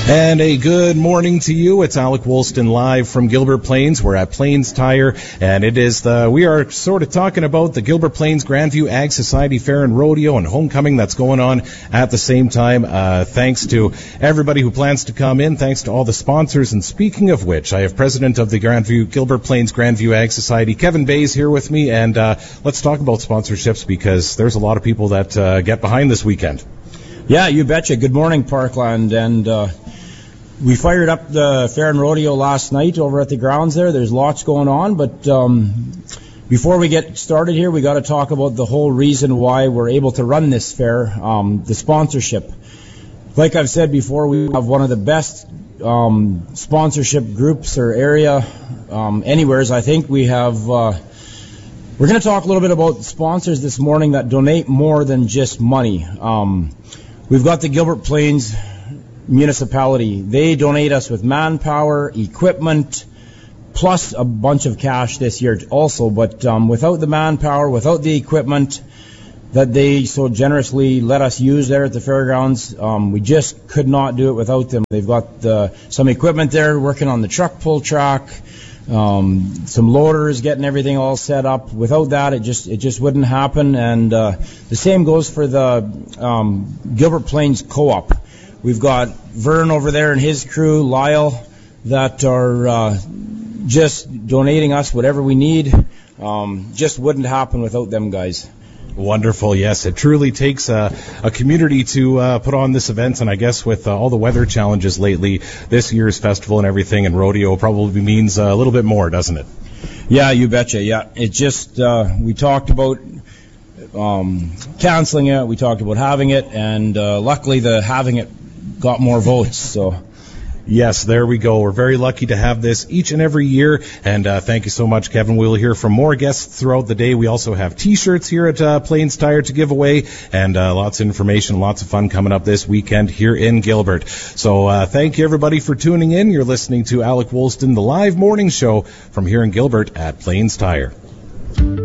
And a good morning to you. It's Alec Woolston live from Gilbert Plains. We're at Plains Tire, and we are sort of talking about the Gilbert Plains Grandview Ag Society Fair and Rodeo and Homecoming that's going on at the same time. Thanks to everybody who plans to come in. Thanks to all the sponsors. And speaking of which, I have President of the Gilbert Plains Grandview Ag Society, Kevin Bays, here with me. And let's talk about sponsorships, because there's a lot of people that get behind this weekend. Yeah, you betcha. Good morning, Parkland. And we fired up the Fair and Rodeo last night over at the grounds there. There's lots going on, but before we get started here, we got to talk about the whole reason why we're able to run this fair, the sponsorship. Like I've said before, we have one of the best sponsorship groups or area anywheres. I think we have. We're going to talk a little bit about sponsors this morning that donate more than just money. We've got the Gilbert Plains Municipality. They donate us with manpower, equipment, plus a bunch of cash this year also. But without the manpower, without the equipment that they so generously let us use there at the fairgrounds, we just could not do it without them. They've got some equipment there working on the truck pull track, some loaders, getting everything all set up. Without that, it just wouldn't happen. And the same goes for the Gilbert Plains Co-op. We've got Vern over there and his crew, Lyle, that are just donating us whatever we need. Just wouldn't happen without them guys. Wonderful. Yes, it truly takes a community to put on this event, and I guess with all the weather challenges lately, this year's festival and everything and rodeo probably means a little bit more, doesn't it? Yeah, you betcha. Yeah, it just we talked about canceling it, we talked about having it, and luckily the having it got more votes. So. Yes, there we go. We're very lucky to have this each and every year, and thank you so much, Kevin. We'll hear from more guests throughout the day. We also have T-shirts here at Plains Tire to give away, and lots of information, lots of fun coming up this weekend here in Gilbert. So thank you, everybody, for tuning in. You're listening to Alec Woolston, the live morning show from here in Gilbert at Plains Tire.